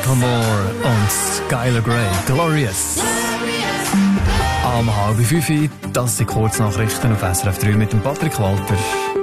Macklemore und Skylar Grey, Glorious. Am 4:30, das sind Kurznachrichten auf SRF 3 mit dem Patrick Walter.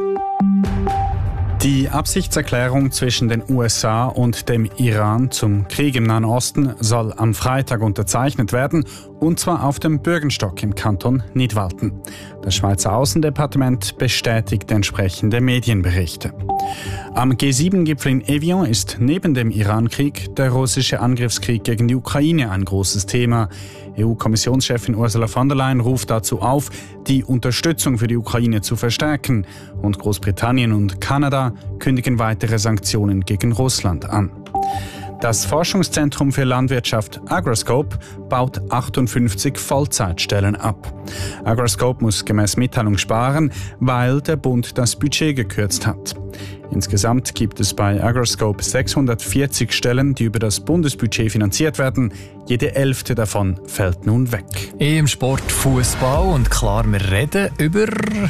Die Absichtserklärung zwischen den USA und dem Iran zum Krieg im Nahen Osten soll am Freitag unterzeichnet werden, und zwar auf dem Bürgenstock im Kanton Nidwalden. Das Schweizer Außendepartement bestätigt entsprechende Medienberichte. Am G7-Gipfel in Evian ist neben dem Iran-Krieg der russische Angriffskrieg gegen die Ukraine ein großes Thema. EU-Kommissionschefin Ursula von der Leyen ruft dazu auf, die Unterstützung für die Ukraine zu verstärken. Und Großbritannien und Kanada kündigen weitere Sanktionen gegen Russland an. Das Forschungszentrum für Landwirtschaft Agroscope baut 58 Vollzeitstellen ab. Agroscope muss gemäß Mitteilung sparen, weil der Bund das Budget gekürzt hat. Insgesamt gibt es bei Agroscope 640 Stellen, die über das Bundesbudget finanziert werden. Jede 11. davon fällt nun weg. Im Sport Fußball und klar, wir reden über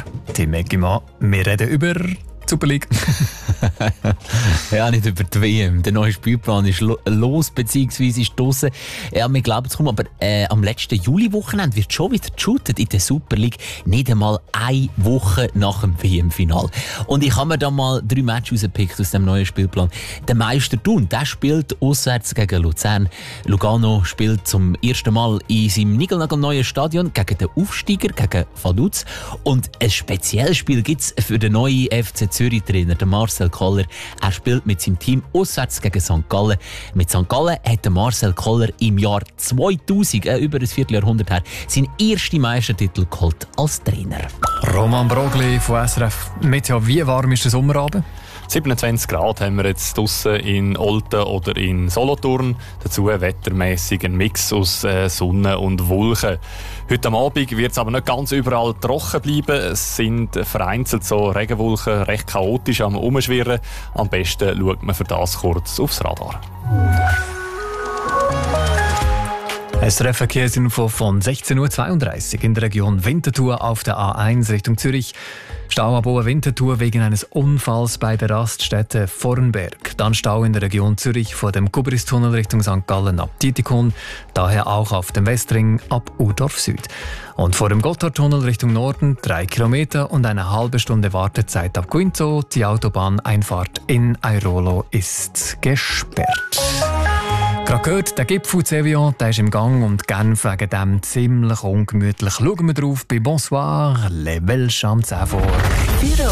Super League. Ja, nicht über die WM. Der neue Spielplan ist los, beziehungsweise ist draussen. Ja, wir glauben es kommt, aber am letzten Juli-Wochenende wird schon wieder geshootet in der Super League. Nicht einmal eine Woche nach dem WM-Final. Und ich habe mir da mal 3 Matches rausgepickt aus dem neuen Spielplan. Der Meister Thun, der spielt auswärts gegen Luzern. Lugano spielt zum ersten Mal in seinem niegelnagelneuen Stadion gegen den Aufsteiger, gegen Vaduz. Und ein spezielles Spiel gibt es für den neuen FC Zürich-Trainer, Marcel Koller. Er spielt mit seinem Team auswärts gegen St. Gallen. Mit St. Gallen hat Marcel Koller im Jahr 2000, über ein Vierteljahrhundert her, seinen ersten Meistertitel geholt als Trainer. Roman Brogli von SRF Meteo. Wie warm ist der Sommerabend? 27 Grad haben wir jetzt draussen in Olten oder in Solothurn. Dazu wettermäßig ein Mix aus Sonne und Wolken. Heute am Abend wird es aber nicht ganz überall trocken bleiben. Es sind vereinzelt so Regenwolken recht chaotisch am Umschwirren. Am besten schaut man für das kurz aufs Radar. SRF Verkehrsinfo von 16:32 Uhr in der Region Winterthur auf der A1 Richtung Zürich. Stau ab Winterthur wegen eines Unfalls bei der Raststätte Vornberg. Dann Stau in der Region Zürich vor dem Kubristunnel Richtung St. Gallen ab Titikon. Daher auch auf dem Westring ab Urdorf Süd. Und vor dem Gotthardtunnel Richtung Norden 3 Kilometer und eine halbe Stunde Wartezeit ab Guinzo. Die Autobahneinfahrt in Airolo ist gesperrt. Gerade gehört, der Gipfel Evian, der ist im Gang und Genf wegen dem ziemlich ungemütlich. Schauen wir drauf bei Bonsoir, Les Belles Champs vor.